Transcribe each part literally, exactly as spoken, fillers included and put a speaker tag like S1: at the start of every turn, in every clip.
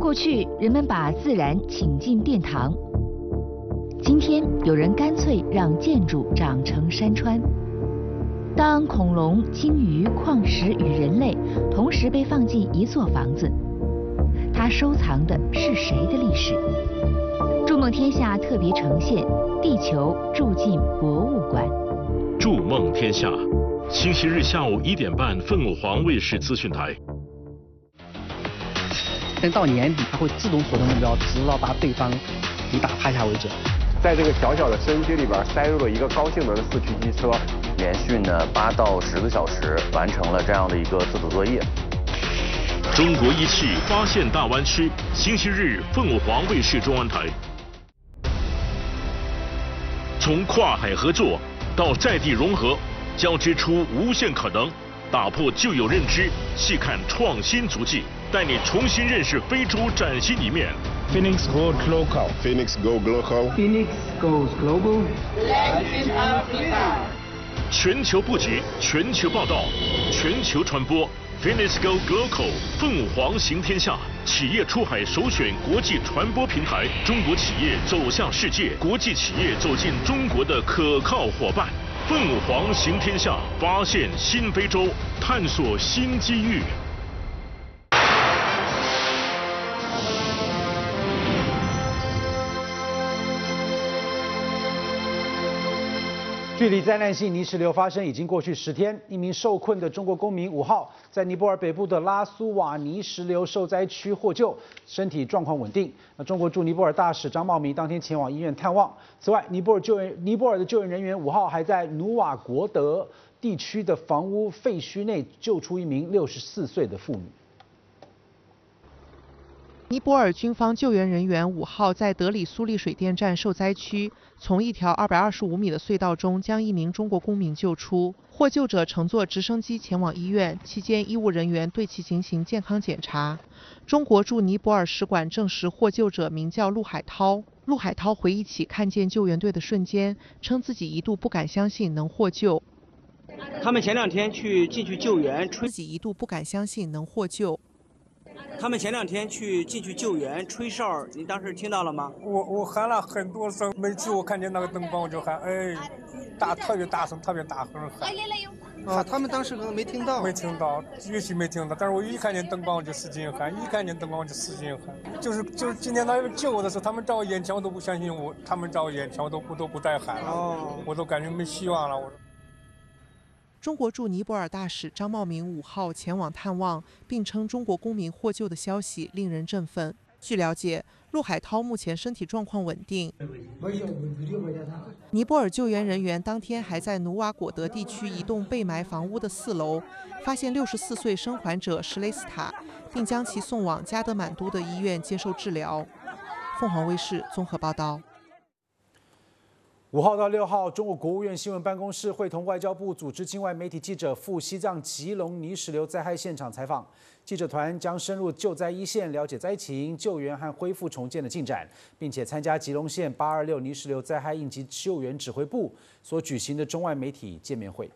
S1: 过去人们把自然请进殿堂，今天有人干脆让建筑长成山川。当恐龙、鲸鱼、矿石与人类同时被放进一座房子，它收藏的是谁的历史？筑梦天下特别呈现《地球住进博物馆》。
S2: 筑梦天下，星期日下午一点半，凤凰卫视资讯台。
S3: 但到年底，它会自动锁定目标，直到把对方给打趴下为止。
S4: 在这个小小的摄影机里边塞入了一个高性能的四驱机车，
S5: 连续呢八到十个小时完成了这样的一个自主作业。
S2: 中国一汽发现大湾区，星期日凤凰卫视中文台。从跨海合作到在地融合，交织出无限可能，打破旧有认知，细看创新足迹，带你重新认识非洲崭新一面。
S6: Phoenix goes local.
S7: Phoenix go local.
S8: Phoenix goes global.
S9: Latin Africa.
S2: 全球布局，全球报道，全球传播。Phoenix go local， 凤凰行天下，企业出海首选国际传播平台，中国企业走向世界，国际企业走进中国的可靠伙伴。凤凰行天下，发现新非洲，探索新机遇。
S10: 距离灾难性泥石流发生已经过去十天，一名受困的中国公民五号在尼泊尔北部的拉苏瓦泥石流受灾区获救，身体状况稳定。那中国驻尼泊尔大使张茂明当天前往医院探望。此外，尼泊尔救援尼泊尔的救援人员五号还在努瓦国德地区的房屋废墟内救出一名六十四岁的妇女。
S11: 尼泊尔军方救援人员五号在德里苏利水电站受灾区，从一条二百二十五米的隧道中将一名中国公民救出。获救者乘坐直升机前往医院，期间医务人员对其进行健康检查。中国驻尼泊尔使馆证实获救者名叫陆海涛。陆海涛回忆起看见救援队的瞬间，称自己一度不敢相信能获救。
S12: 他们前两天去进去救援，
S11: 自己一度不敢相信能获救。
S12: 他们前两天去进去救援，吹哨，您当时听到了吗？
S13: 我我喊了很多声，每次我看见那个灯光我就喊，哎，大特别大声，特别大声喊。
S14: 啊，他们当时可能没听到。
S13: 没听到，也许没听到，但是我一看见灯光我就使劲喊，一看见灯光我就使劲喊。就是就是今天他们救我的时候，他们在我眼前我都不相信我，他们在我眼前我都不都不再喊了，哦、我都感觉没希望了。我。
S11: 中国驻尼泊尔大使张茂明五号前往探望，并称中国公民获救的消息令人振奋。据了解，陆海涛目前身体状况稳定。尼泊尔救援人员当天还在努瓦果德地区一栋被埋房屋的四楼，发现六十四岁生还者什雷斯塔，并将其送往加德满都的医院接受治疗。凤凰卫视综合报道。
S10: 五号到六号，中国国务院新闻办公室会同外交部组织境外媒体记者赴西藏吉隆泥石流灾害现场采访。记者团将深入救灾一线，了解灾情、救援和恢复重建的进展，并且参加吉隆县八二六泥石流灾害应急救援指挥部所举行的中外媒体见面会。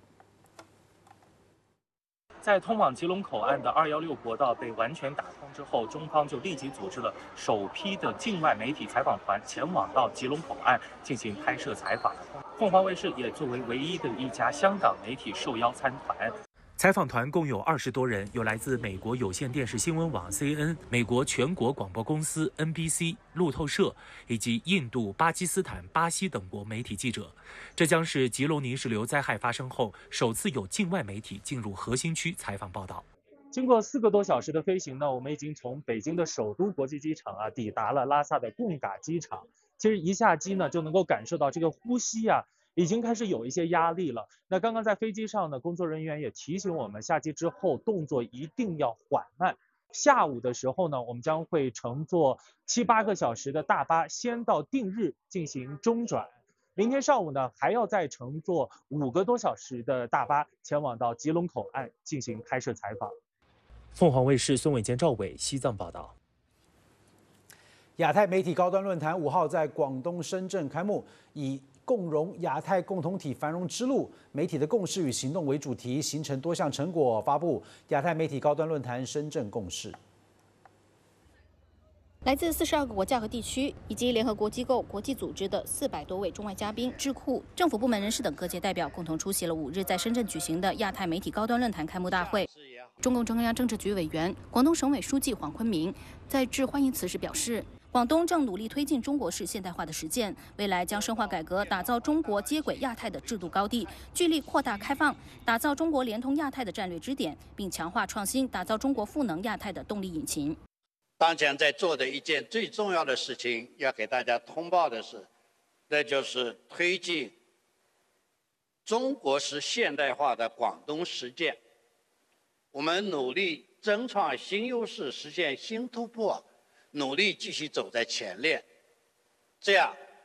S15: 在通往吉隆口岸的二一六国道被完全打通之后，中方就立即组织了首批的境外媒体采访团前往到吉隆口岸进行拍摄采访。凤凰卫视也作为唯一的一家香港媒体受邀参团。
S16: 采访团共有二十多人，有来自美国有线电视新闻网 C N、美国全国广播公司 N B C、路透社以及印度、巴基斯坦、巴西等国媒体记者。这将是吉隆泥石流灾害发生后首次有境外媒体进入核心区采访报道。
S15: 经过四个多小时的飞行呢，我们已经从北京的首都国际机场啊抵达了拉萨的贡嘎机场。其实一下机呢，就能够感受到这个呼吸啊。已经开始有一些压力了。那刚刚在飞机上呢，工作人员也提醒我们，下机之后动作一定要缓慢。下午的时候呢，我们将会乘坐七八个小时的大巴，先到定日进行中转。明天上午呢，还要再乘坐五个多小时的大巴，前往到吉隆口岸进行拍摄采访。
S16: 凤凰卫视孙伟坚、赵伟西藏报道。
S10: 亚太媒体高端论坛五号在广东深圳开幕，以共融亚太共同体繁荣之路，媒体的共识与行动为主题，形成多项成果，发布亚太媒体高端论坛深圳共识。
S7: 来自四十二个国家和地区，以及联合国机构、国际组织的四百多位中外嘉宾、智库、政府部门人士等各界代表，共同出席了五日在深圳举行的亚太媒体高端论坛开幕大会。中共中央政治局委员、广东省委书记黄坤明在致欢迎词时表示，广东正努力推进中国式现代化的实践，未来将深化改革，打造中国接轨亚太的制度高地，聚力扩大开放，打造中国联通亚太的战略支点，并强化创新，打造中国赋能亚太的动力引擎。
S17: 当前在做的一件最重要的事情，要给大家通报的是，那就是推进中国式现代化的广东实践。我们努力争创新优势，实现新突破，努力继续走在前列，这样